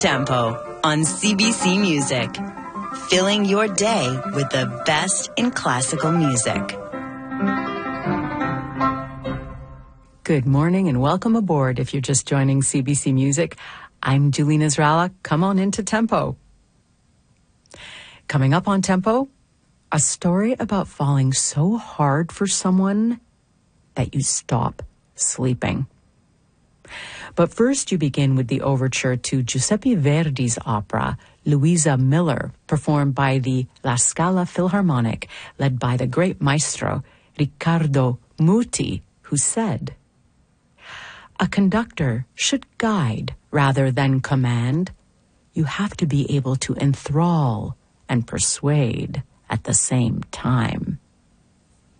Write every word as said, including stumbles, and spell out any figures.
Tempo on C B C Music, filling your day with the best in classical music. Good morning and welcome aboard. If you're just joining C B C Music, I'm Julina Zrala. Come on into Tempo. Coming up on Tempo, a story about falling so hard for someone that you stop sleeping. But first you begin with the overture to Giuseppe Verdi's opera, Luisa Miller, performed by the La Scala Philharmonic, led by the great maestro Riccardo Muti, who said, "A conductor should guide rather than command. You have to be able to enthrall and persuade at the same time."